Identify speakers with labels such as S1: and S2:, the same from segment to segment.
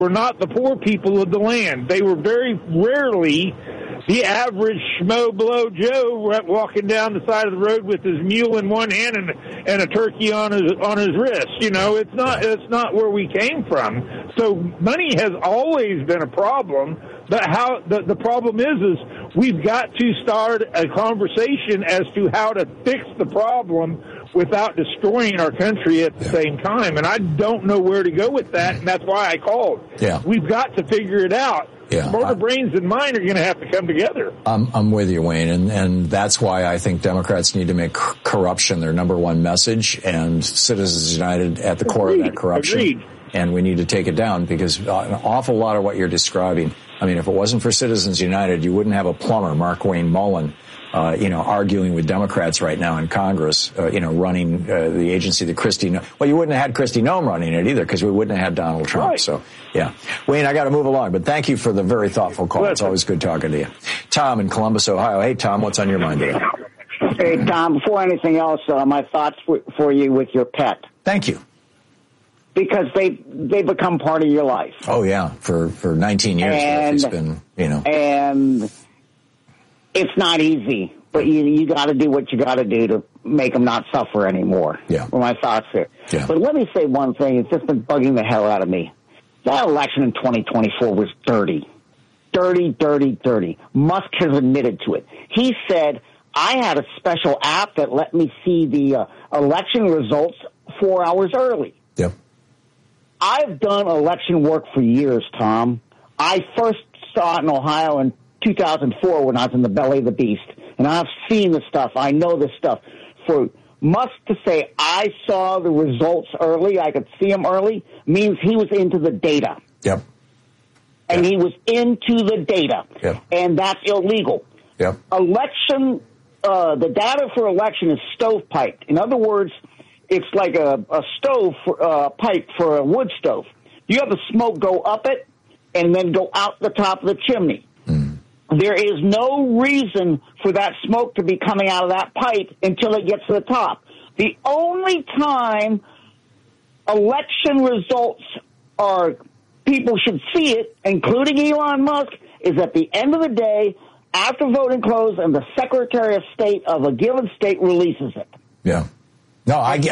S1: were not the poor people of the land. They were very rarely the average schmo blow Joe walking down the side of the road with his mule in one hand and a turkey on his wrist. It's not where we came from. So money has always been a problem. But how the problem is we've got to start a conversation as to how to fix the problem without destroying our country at the same time. And I don't know where to go with that, and that's why I called.
S2: Yeah.
S1: We've got to figure it out.
S2: Yeah.
S1: Smarter brains than mine are going to have to come together.
S2: I'm with you, Wayne, and that's why I think Democrats need to make corruption their number one message, and Citizens United at the core of that corruption.
S1: Agreed.
S2: And we need to take it down, because an awful lot of what you're describing, I mean, if it wasn't for Citizens United, you wouldn't have a plumber, Markwayne Mullin, arguing with Democrats right now in Congress, running the agency that Kristi Noem. Well, you wouldn't have had Kristi Noem running it either, because we wouldn't have had Donald Trump.
S1: Right.
S2: So, yeah. Wayne, I got to move along, but thank you for the very thoughtful call. It's always good talking to you. Tom in Columbus, Ohio. Hey, Tom, what's on your mind today?
S3: Hey, Tom, before anything else, my thoughts for you with your pet.
S2: Thank you.
S3: Because they become part of your life.
S2: Oh, yeah. For 19 years, it's been,
S3: And it's not easy, but you got to do what you got to do to make them not suffer anymore.
S2: Yeah.
S3: Well, my thoughts here.
S2: Yeah.
S3: But let me say one thing. It's just been bugging the hell out of me. That election in 2024 was dirty. Dirty, dirty, dirty. Musk has admitted to it. He said, I had a special app that let me see the election results 4 hours early.
S2: Yep.
S3: I've done election work for years, Tom. I first saw it in Ohio in 2004 when I was in the belly of the beast. And I've seen the stuff. I know this stuff. For Musk to say, I saw the results early, I could see them early, means he was into the data.
S2: Yep.
S3: And he was into the data.
S2: Yep.
S3: And that's illegal.
S2: Yep.
S3: Election, the data for election is stovepiped. In other words, it's like a stove pipe for a wood stove. You have the smoke go up it and then go out the top of the chimney. Mm. There is no reason for that smoke to be coming out of that pipe until it gets to the top. The only time election results are people should see it, including Elon Musk, is at the end of the day after voting closes and the Secretary of State of a given state releases it.
S2: Yeah. No, I'm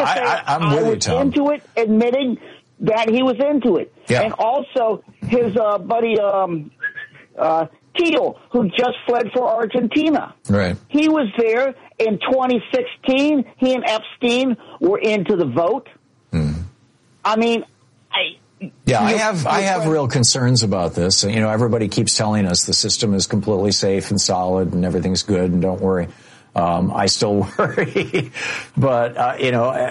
S2: with you, Tom.
S3: I was into it, admitting that he was into it.
S2: Yeah.
S3: And also his buddy Tito, who just fled for Argentina.
S2: Right.
S3: He was there in 2016. He and Epstein were into the vote.
S2: Mm.
S3: I mean,
S2: I have real concerns about this. Everybody keeps telling us the system is completely safe and solid and everything's good and don't worry. I still worry, but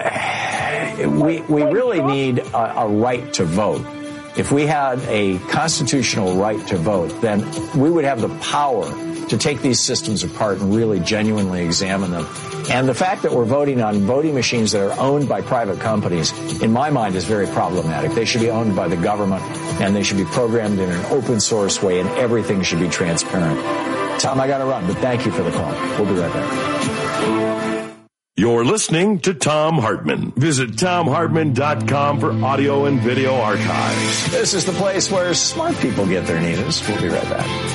S2: we really need a right to vote. If we had a constitutional right to vote, then we would have the power to take these systems apart and really genuinely examine them. And the fact that we're voting on voting machines that are owned by private companies, in my mind, is very problematic. They should be owned by the government, and they should be programmed in an open source way, and everything should be transparent. Tom, I got to run, but thank you for the call. We'll be right back.
S4: You're listening to Thom Hartmann. Visit ThomHartmann.com for audio and video archives.
S2: This is the place where smart people get their news. We'll be right back.